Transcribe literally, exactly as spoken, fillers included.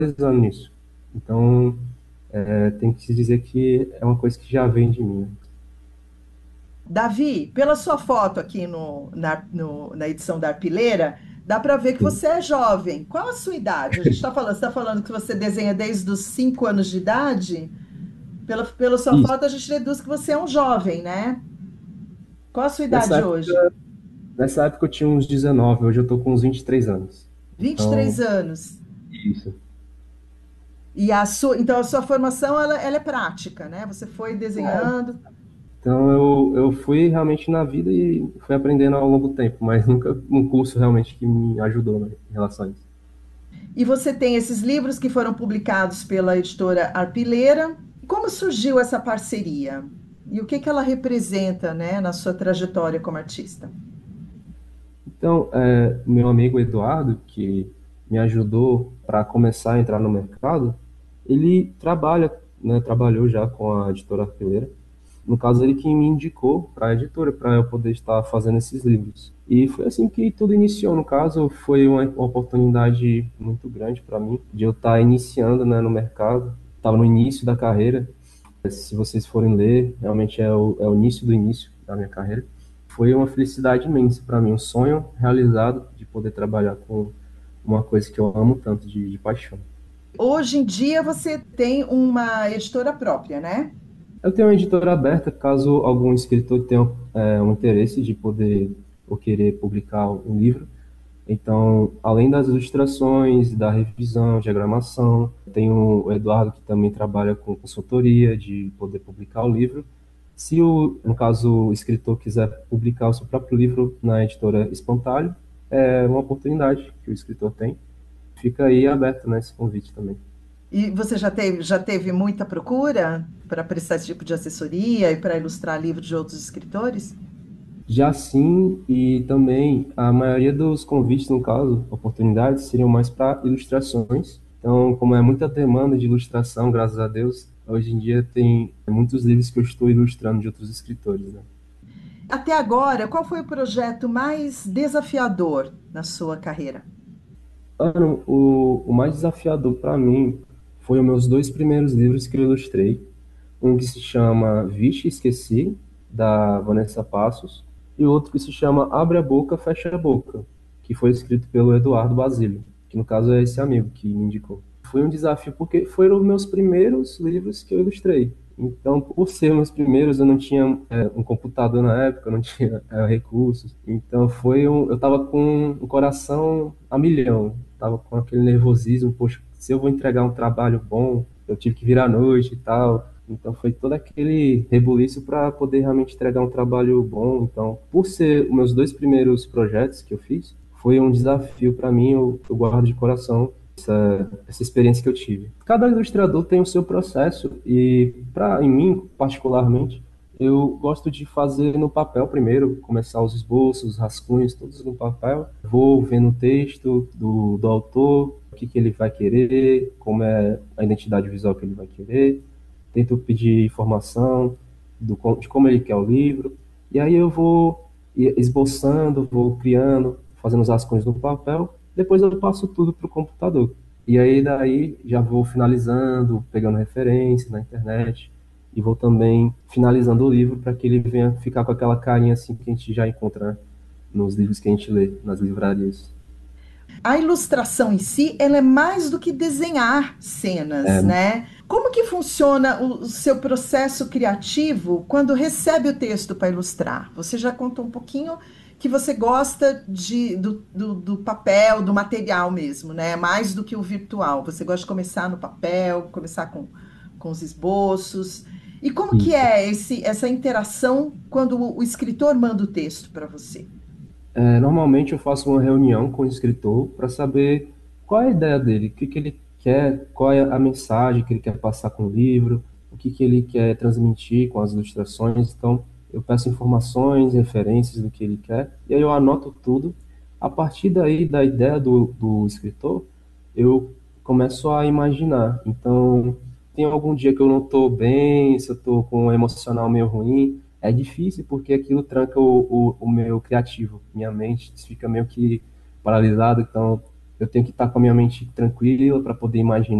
anos nisso. Então, é, tem que se dizer que é uma coisa que já vem de mim, né? Davi, pela sua foto aqui no, na, no- na edição da Arpileira, dá para ver que Sim. você é jovem. Qual a sua idade? A gente está falando, você está falando que você desenha desde os cinco anos de idade? Pela, pela sua Isso. foto, a gente deduz que você é um jovem, né? Qual a sua Nessa idade hoje? época, nessa época eu tinha uns dezenove, hoje eu tô com uns vinte e três anos. Vinte e três Então, anos. isso. E a sua, então a sua formação ela, ela é prática, né? Você foi desenhando. Então eu, eu fui realmente na vida e fui aprendendo ao longo do tempo, mas nunca um curso realmente que me ajudou, né, em relação a isso. E você tem esses livros que foram publicados pela editora Arpileira. Como surgiu essa parceria? E o que que ela representa, né, na sua trajetória como artista? Então, é, meu amigo Eduardo, que me ajudou para começar a entrar no mercado, ele trabalha, né, trabalhou já com a editora Arpileira. No caso, ele que me indicou para a editora, para eu poder estar fazendo esses livros. E foi assim que tudo iniciou. No caso, foi uma oportunidade muito grande para mim de eu estar iniciando, né, no mercado. Estava no início da carreira. Se vocês forem ler, realmente é o, é o início do início da minha carreira. Foi uma felicidade imensa para mim, um sonho realizado de poder trabalhar com uma coisa que eu amo tanto, de, de paixão. Hoje em dia você tem uma editora própria, né? Eu tenho uma editora aberta, caso algum escritor tenha é, um interesse de poder ou querer publicar um livro. Então, além das ilustrações, da revisão, diagramação, tem o Eduardo que também trabalha com consultoria de poder publicar o livro. Se o, no caso, o escritor quiser publicar o seu próprio livro na editora Espantalho, é uma oportunidade que o escritor tem. Fica aí aberto, né, esse convite também. E você já teve, já teve muita procura para prestar esse tipo de assessoria e para ilustrar livros de outros escritores? Já sim, e também a maioria dos convites, no caso, oportunidades, seriam mais para ilustrações. Então, como é muita demanda de ilustração, graças a Deus, hoje em dia tem muitos livros que eu estou ilustrando de outros escritores, né? Até agora, qual foi o projeto mais desafiador na sua carreira? Ano, o, o mais desafiador para mim foi os meus dois primeiros livros que eu ilustrei. Um que se chama Vixe, Esqueci, da Vanessa Passos, e outro que se chama Abre a Boca, Fecha a Boca, que foi escrito pelo Eduardo Basílio, que no caso é esse amigo que me indicou. Foi um desafio porque foram os meus primeiros livros que eu ilustrei. Então, por ser meus primeiros, eu não tinha é, um computador na época, eu não tinha é, recursos. Então, foi um, eu estava com o coração a milhão, estava com aquele nervosismo, poxa, se eu vou entregar um trabalho bom, eu tive que vir à noite e tal. Então foi todo aquele rebuliço para poder realmente entregar um trabalho bom. Então, por ser os meus dois primeiros projetos que eu fiz, foi um desafio para mim, eu, eu guardo de coração essa, essa experiência que eu tive. Cada ilustrador tem o seu processo e, para em mim, particularmente, eu gosto de fazer no papel primeiro, começar os esboços, os rascunhos, todos no papel. Vou vendo o texto do, do autor, o que, que ele vai querer, como é a identidade visual que ele vai querer. Tento pedir informação do, de como ele quer o livro. E aí eu vou esboçando, vou criando, fazendo os rascunhos no papel. Depois eu passo tudo para o computador. E aí daí já vou finalizando, pegando referências na internet e vou também finalizando o livro para que ele venha ficar com aquela carinha assim que a gente já encontra nos livros que a gente lê nas livrarias. A ilustração em si, ela é mais do que desenhar cenas, É, né? Como que funciona o, o seu processo criativo quando recebe o texto para ilustrar? Você já contou um pouquinho que você gosta de, do, do, do papel, do material mesmo, né? Mais do que o virtual. Você gosta de começar no papel, começar com, com os esboços. E como que isso. é esse, essa interação quando o, o escritor manda o texto para você? É, normalmente eu faço uma reunião com o escritor para saber qual é a ideia dele, o que que ele quer, qual é a mensagem que ele quer passar com o livro, o que que ele quer transmitir com as ilustrações. Então, eu peço informações, referências do que ele quer, e aí eu anoto tudo. A partir daí, da ideia do, do escritor, eu começo a imaginar. Então, tem algum dia que eu não estou bem, se eu estou com um emocional meio ruim, é difícil porque aquilo tranca o, o, o meu criativo, minha mente fica meio que paralisada, então eu tenho que estar com a minha mente tranquila para poder imaginar